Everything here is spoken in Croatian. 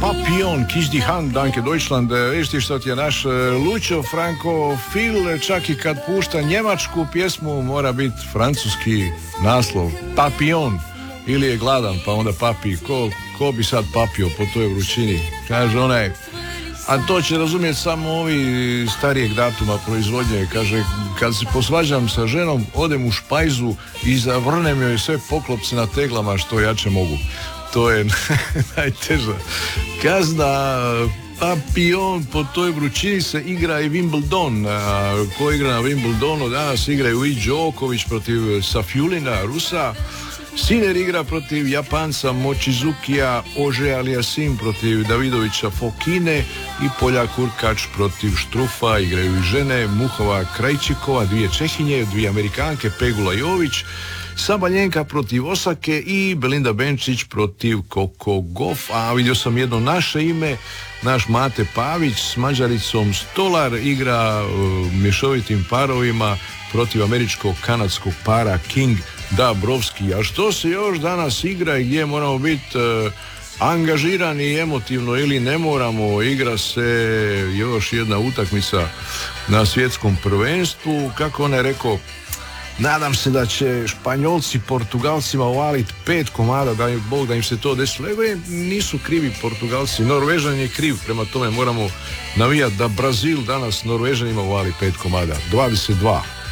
Papillon, Kiss die Hand, danke Deutschland. Vidiš što ti je naš Lucio Frankofil, čak i kad pušta njemačku pjesmu mora biti francuski naslov Papillon, ili je gladan pa onda papi, ko bi sad papio po toj vrućini, kaže onaj. A to će razumjeti samo ovi starijeg datuma proizvodnje. Kaže, kad se posvađam sa ženom, odem u špajzu i zavrnem joj sve poklopce na teglama što jače mogu. To je najteža kazna. Papillon, po toj vrućini se igra i Wimbledon. Ko igra na Wimbledonu? Danas igraju i Đoković protiv Safjulina, Rusa. Sinner igra protiv Japanca Mochizukija, Ože Aliasim protiv Davidovića Fokine i Poljak Urkač protiv Štrufa. Igraju i žene, Muhova Krajčikova, 2 Čehinje, 2 Amerikanke, Pegula Jović, Sabaljenka protiv Osake i Belinda Benčić protiv Coco Gauff. A vidio sam jedno naše ime, naš Mate Pavić s Mađaricom Stolar igra mješovitim parovima protiv američko-kanadskog para King Dabrowski. A što se još danas igra i gdje moramo biti angažirani emotivno ili ne moramo? Igra se još jedna utakmica na svjetskom prvenstvu. Kako on je rekao, nadam se da će Španjolci Portugalcima uvaliti 5 komada, da im Bog da im se to desilo. Evo, nisu krivi Portugalci, Norvežan je kriv, prema tome moramo navijati da Brazil danas Norvežanima uvali 5 komada, 22.